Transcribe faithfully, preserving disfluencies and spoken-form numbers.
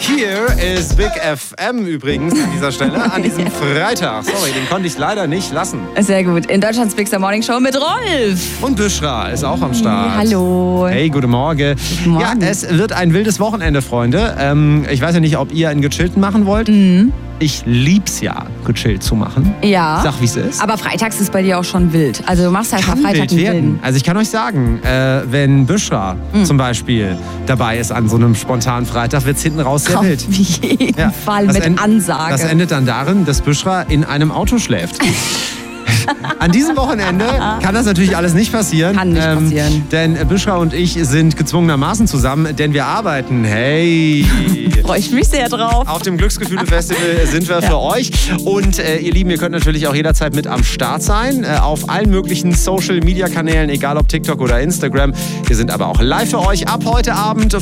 Hier ist Big F M übrigens an dieser Stelle, an diesem Freitag. Sorry, den konnte ich leider nicht lassen. Sehr gut. In Deutschlands Big Star Morning Show mit Rolf. Und Büschra ist auch am Start. Hallo. Hey, guten Morgen. Guten Morgen. Ja, es wird ein wildes Wochenende, Freunde. Ähm, ich weiß ja nicht, ob ihr einen gechillten machen wollt. Mhm. Ich lieb's ja, gechillt zu machen. Ja. Sag, wie es ist. Aber freitags ist bei dir auch schon wild. Also du machst einfach Kann Freitag wild einen werden. wilden. Also ich kann euch sagen, äh, wenn Büschra Mhm. zum Beispiel dabei ist an so einem spontanen Freitag, wird's hinten raus sehr Auf wild. jeden Ja. Fall Das mit end- Ansage. Das endet dann darin, dass Büschra in einem Auto schläft. An diesem Wochenende kann das natürlich alles nicht passieren. Kann nicht passieren. Denn Büschra und ich sind gezwungenermaßen zusammen, denn wir arbeiten. Hey! Freue ich mich sehr drauf. Auf dem Glücksgefühle-Festival sind wir Ja. für euch. Und äh, ihr Lieben, ihr könnt natürlich auch jederzeit mit am Start sein. Äh, auf allen möglichen Social-Media-Kanälen, egal ob TikTok oder Instagram. Wir sind aber auch live für euch ab heute Abend